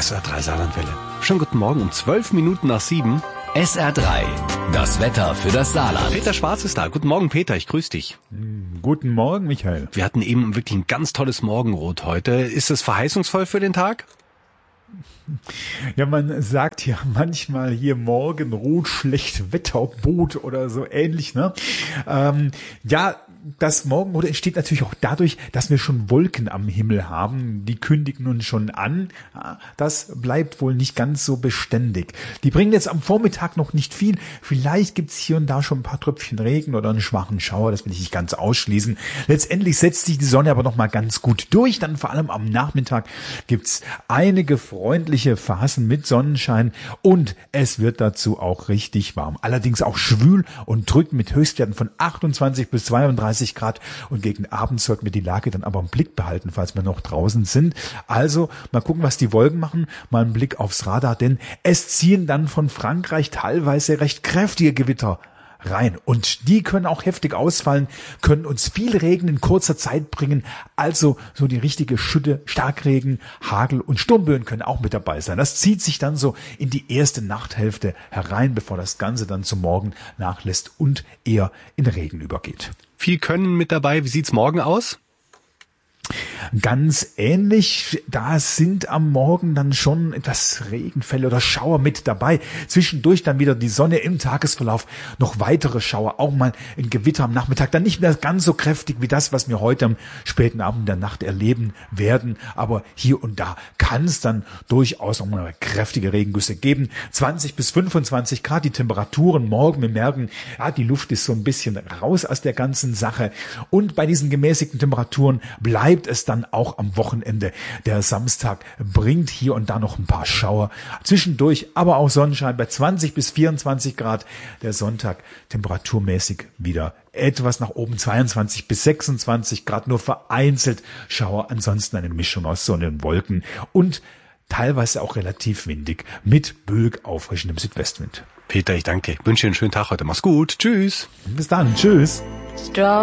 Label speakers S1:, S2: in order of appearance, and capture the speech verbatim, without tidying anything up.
S1: S R drei Saarlandwelle. Schönen guten Morgen um zwölf Minuten nach sieben.
S2: S R drei, das Wetter für das Saarland.
S1: Peter Schwarz ist da. Guten Morgen, Peter, ich grüße dich.
S3: Guten Morgen, Michael.
S1: Wir hatten eben wirklich ein ganz tolles Morgenrot heute. Ist es verheißungsvoll für den Tag?
S3: Ja, man sagt ja manchmal hier Morgenrot, Schlechtwetterboot oder so ähnlich, ne? Ähm, ja, das Morgenrot entsteht natürlich auch dadurch, dass wir schon Wolken am Himmel haben. Die kündigen uns schon an. Das bleibt wohl nicht ganz so beständig. Die bringen jetzt am Vormittag noch nicht viel. Vielleicht gibt's hier und da schon ein paar Tröpfchen Regen oder einen schwachen Schauer. Das will ich nicht ganz ausschließen. Letztendlich setzt sich die Sonne aber noch mal ganz gut durch. Dann vor allem am Nachmittag gibt's einige freundliche Phasen mit Sonnenschein und es wird dazu auch richtig warm. Allerdings auch schwül und drückt mit Höchstwerten von achtundzwanzig bis zweiunddreißig Grad und gegen Abend sollten wir die Lage dann aber im Blick behalten, falls wir noch draußen sind. Also mal gucken, was die Wolken machen, mal einen Blick aufs Radar, denn es ziehen dann von Frankreich teilweise recht kräftige Gewitter rein und die können auch heftig ausfallen, können uns viel Regen in kurzer Zeit bringen, also so die richtige Schütte, Starkregen, Hagel und Sturmböen können auch mit dabei sein. Das zieht sich dann so in die erste Nachthälfte herein, bevor das Ganze dann zum Morgen nachlässt und eher in Regen übergeht.
S1: Viel Können mit dabei. Wie sieht's morgen aus?
S3: Ganz ähnlich, da sind am Morgen dann schon etwas Regenfälle oder Schauer mit dabei. Zwischendurch dann wieder die Sonne im Tagesverlauf, noch weitere Schauer, auch mal ein Gewitter am Nachmittag. Dann nicht mehr ganz so kräftig wie das, was wir heute am späten Abend der Nacht erleben werden. Aber hier und da kann es dann durchaus noch mal kräftige Regengüsse geben. zwanzig bis fünfundzwanzig Grad, die Temperaturen morgen, wir merken, ja, die Luft ist so ein bisschen raus aus der ganzen Sache. Und bei diesen gemäßigten Temperaturen bleibt es dann auch am Wochenende. Der Samstag bringt hier und da noch ein paar Schauer. Zwischendurch aber auch Sonnenschein bei zwanzig bis vierundzwanzig Grad. Der Sonntag temperaturmäßig wieder etwas nach oben, zweiundzwanzig bis sechsundzwanzig Grad, nur vereinzelt Schauer. Ansonsten eine Mischung aus Sonne und Wolken und teilweise auch relativ windig mit böig auffrischendem Südwestwind.
S1: Peter, ich danke. Ich wünsche dir einen schönen Tag heute. Mach's gut. Tschüss.
S3: Bis dann. Tschüss.
S4: Straw